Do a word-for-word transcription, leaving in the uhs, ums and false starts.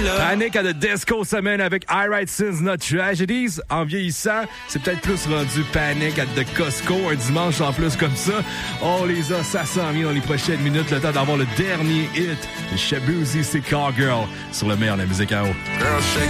Panic at the Disco semaine avec I Write Sins Not Tragedies. En vieillissant, c'est peut-être plus rendu Panic at the Costco un dimanche en plus comme ça. On les a, ça s'en vient dans les prochaines minutes. Le temps d'avoir le dernier hit. Shabuzi, c'est Cowgirl sur le meilleur de la musique à eau.